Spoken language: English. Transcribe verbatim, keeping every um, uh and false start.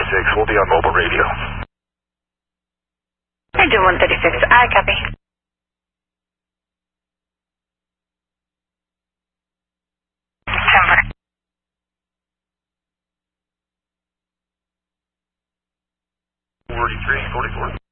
six, we'll be on mobile radio. Engine one thirty-six, I copy. Denver. forty-three, forty-four.